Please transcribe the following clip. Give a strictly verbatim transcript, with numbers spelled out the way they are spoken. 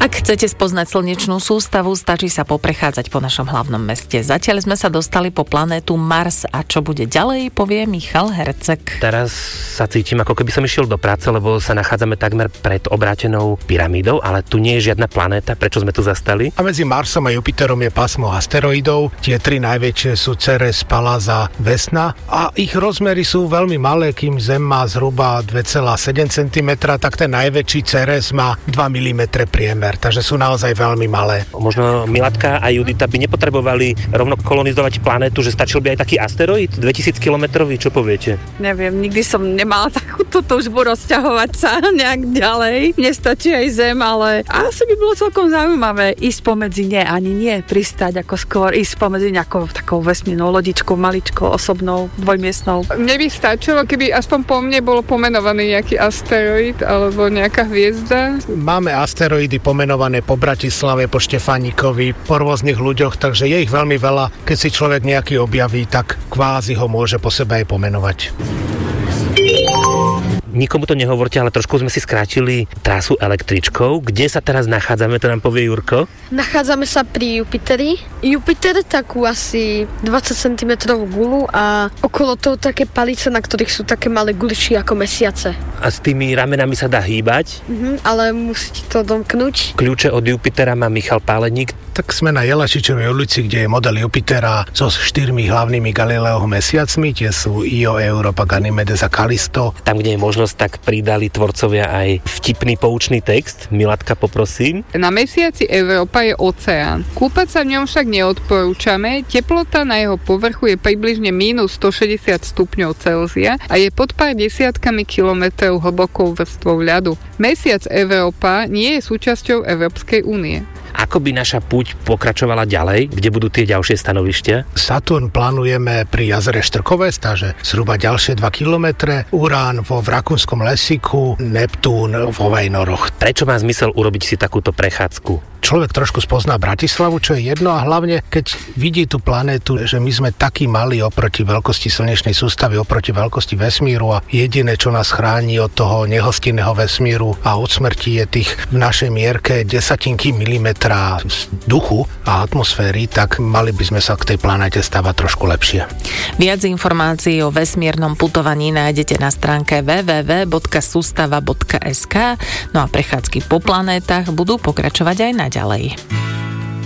Ak chcete spoznať slnečnú sústavu, stačí sa poprechádzať po našom hlavnom meste. Zatiaľ sme sa dostali po planétu Mars a čo bude ďalej, povie Michal Herceg. Teraz sa cítim, ako keby som išiel do práce, lebo sa nachádzame takmer pred obrátenou pyramídou, ale tu nie je žiadna planéta, prečo sme tu zastali? A medzi Marsom a Jupiterom je pásmo asteroidov. Tie tri najväčšie sú Ceres, Pallas a Vesna a ich rozmery sú veľmi malé, kým Zem má zhruba dva celé sedem centimetra, tak ten najväčší Ceres má dva milimetre priemer. Takže sú naozaj veľmi malé. Možno Milatka a Judita by nepotrebovali rovno kolonizovať planétu, že stačil by aj taký asteroid dvetisíc kilometrový, čo poviete? Neviem, nikdy som nemala takúto túžbu rozťahovať sa nejak ďalej. Mne stačí aj Zem, ale asi by bolo celkom zaujímavé ísť pomedzi nie, ani nie pristať, ako skôr ísť pomedzi nejakou takou vesmírnou lodičkou, maličkou, osobnou, dvojmiestnou. Mne by stačilo, keby aspoň po mne bolo pomenovaný nejaký asteroid alebo nejaká hviezda. Máme asteroidy pomenované po Bratislave, po Štefánikovi, po rôznych ľuďoch, takže je ich veľmi veľa. Keď si človek nejaký objaví, tak kvázi ho môže po sebe aj pomenovať. Nikomu to nehovorte, ale trošku sme si skrátili trasu električkou. Kde sa teraz nachádzame, to nám povie Jurko? Nachádzame sa pri Jupiteri. Jupiter takú asi dvadsať centimetrov gulu a okolo toho také palice, na ktorých sú také malé guličky ako mesiace. A s tými ramenami sa dá hýbať? Mhm, ale musíte to domknúť. Kľúče od Jupitera má Michal Páleník. Tak sme na Jelačičovej ulici, kde je model Jupitera so štyrmi hlavnými Galileovho mesiacmi. Tie sú Io, Europa, Ganymedes a Kalisto. Tam, kde je možnosť, tak pridali tvorcovia aj vtipný poučný text. Milatka, poprosím. Na mesiaci Európa je oceán. Kúpať sa v ňom však neodporúčame. Teplota na jeho povrchu je približne mínus stošesťdesiat stupňov Celzia a je pod pár desiatkami kilometrov hlbokou vrstvou ľadu. Mesiac Európa nie je súčasťou Európskej únie. Ako by naša púť pokračovala ďalej? Kde budú tie ďalšie stanovištia? Saturn plánujeme pri jazere Štrkové, stáže zhruba ďalšie dva kilometre. Urán vo Rakúnskom Lesiku, Neptún vo Vejnoroch. Prečo má zmysel urobiť si takúto prechádzku? Človek trošku spozná Bratislavu, čo je jedno, a hlavne, keď vidí tú planétu, že my sme takí malí oproti veľkosti slnečnej sústavy, oproti veľkosti vesmíru a jediné, čo nás chráni od toho nehostinného vesmíru a od smrti je tých v našej mierke desatinky milimetra vzduchu a atmosféry, tak mali by sme sa k tej planéte stávať trošku lepšie. Viac informácií o vesmírnom putovaní nájdete na stránke w w w bodka sustava bodka es ka. No a prechádzky po planétach budú pokračovať aj naďalej.